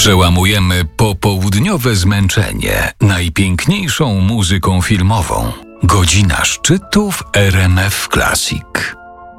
Przełamujemy popołudniowe zmęczenie najpiękniejszą muzyką filmową. Godzina szczytu w RMF Classic.